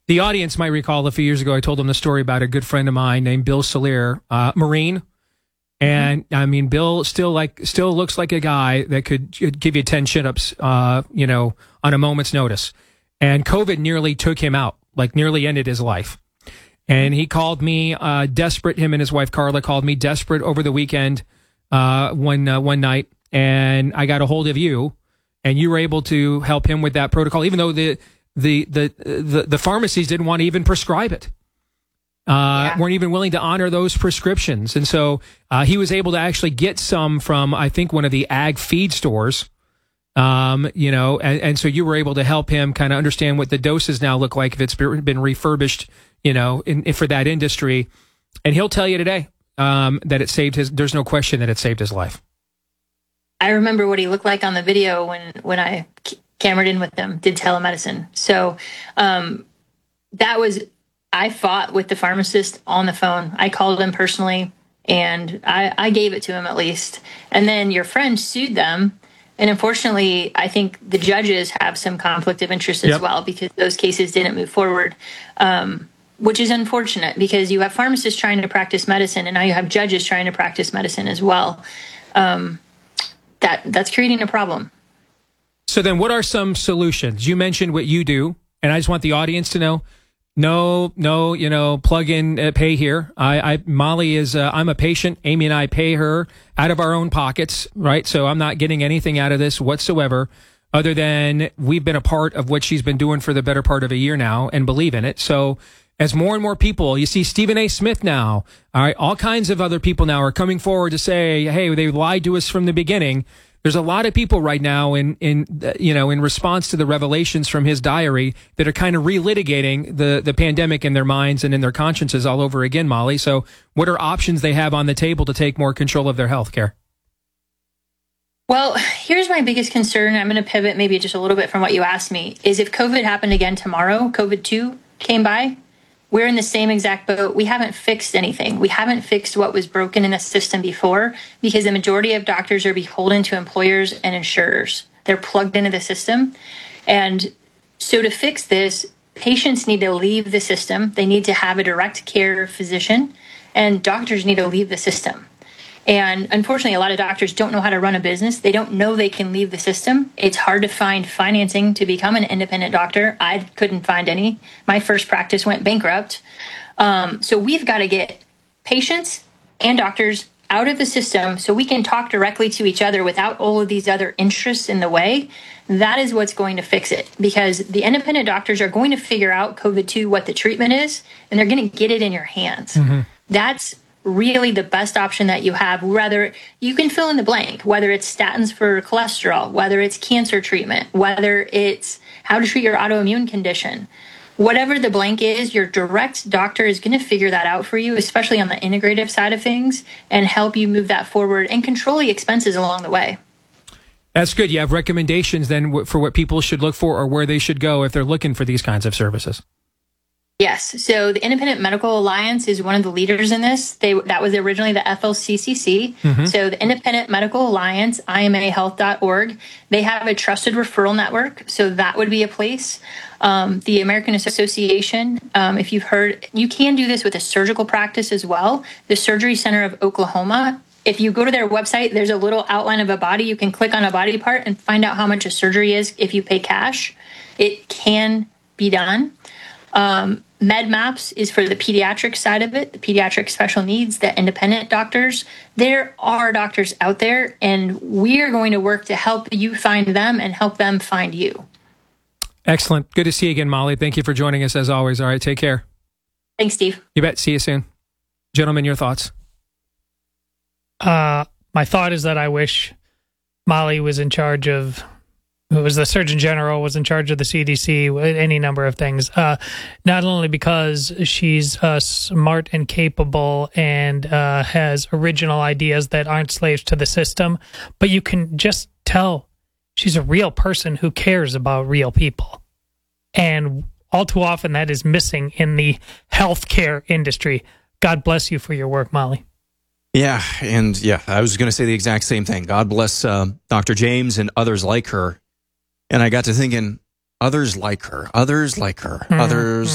The audience might recall a few years ago, I told them the story about a good friend of mine named Bill Solier, Marine. And I mean, Bill still looks like a guy that could give you 10 chin-ups, on a moment's notice. And COVID nearly took him out, nearly ended his life. And he called me desperate. Him and his wife Carla called me desperate over the weekend, one night, and I got a hold of you, and you were able to help him with that protocol, even though the pharmacies didn't want to even prescribe it. Weren't even willing to honor those prescriptions. And so he was able to actually get some from, I think, one of the ag feed stores, and so you were able to help him kind of understand what the doses now look like if it's been refurbished, for that industry. And he'll tell you today that it saved there's no question that it saved his life. I remember what he looked like on the video when I cameraed in with him, did telemedicine. So I fought with the pharmacist on the phone. I called him personally, and I gave it to him at least. And then your friend sued them. And unfortunately, I think the judges have some conflict of interest as well, because those cases didn't move forward, which is unfortunate because you have pharmacists trying to practice medicine, and now you have judges trying to practice medicine as well. That's creating a problem. So then what are some solutions? You mentioned what you do, and I just want the audience to know. No, plug in, pay here. Molly is, I'm a patient. Amy and I pay her out of our own pockets, right? So I'm not getting anything out of this whatsoever, other than we've been a part of what she's been doing for the better part of a year now and believe in it. So as more and more people, you see Stephen A. Smith now, all right, all kinds of other people now are coming forward to say, hey, they lied to us from the beginning. There's a lot of people right now in response to the revelations from his diary that are kind of relitigating the pandemic in their minds and in their consciences all over again, Molly. So what are options they have on the table to take more control of their health care? Well, here's my biggest concern. I'm going to pivot maybe just a little bit from what you asked me, is if COVID happened again tomorrow, COVID-2 came by, we're in the same exact boat. We haven't fixed anything. We haven't fixed what was broken in the system before, because the majority of doctors are beholden to employers and insurers. They're plugged into the system. And so to fix this, patients need to leave the system. They need to have a direct care physician, and doctors need to leave the system. And unfortunately, a lot of doctors don't know how to run a business. They don't know they can leave the system. It's hard to find financing to become an independent doctor. I couldn't find any. My first practice went bankrupt. So we've got to get patients and doctors out of the system so we can talk directly to each other without all of these other interests in the way. That is what's going to fix it, because the independent doctors are going to figure out COVID-2, what the treatment is, and they're going to get it in your hands. Mm-hmm. That's really the best option that you have. Whether you can fill in the blank, whether it's statins for cholesterol, whether it's cancer treatment, whether it's how to treat your autoimmune condition, whatever the blank is, your direct doctor is going to figure that out for you, especially on the integrative side of things, and help you move that forward and control the expenses along the way. That's good. You have recommendations then for what people should look for or where they should go if they're looking for these kinds of services. Yes. So the Independent Medical Alliance is one of the leaders in this. That was originally the FLCCC. Mm-hmm. So the Independent Medical Alliance, IMAHealth.org, they have a trusted referral network. So that would be a place. The American Association, if you've heard, you can do this with a surgical practice as well. The Surgery Center of Oklahoma, if you go to their website, there's a little outline of a body. You can click on a body part and find out how much a surgery is if you pay cash. It can be done. MedMaps is for the pediatric side of it, the pediatric special needs, the independent doctors. There are doctors out there, and we are going to work to help you find them and help them find you. Excellent. Good to see you again, Molly. Thank you for joining us as always. All right, take care. Thanks, Steve. You bet. See you soon. Gentlemen, your thoughts? My thought is that I wish Molly was in charge of, who was the Surgeon General, was in charge of the CDC, any number of things. Not only because she's smart and capable and has original ideas that aren't slaves to the system, but you can just tell she's a real person who cares about real people. And all too often that is missing in the healthcare industry. God bless you for your work, Molly. Yeah, and I was going to say the exact same thing. God bless Dr. James and others like her. And I got to thinking, others like her, others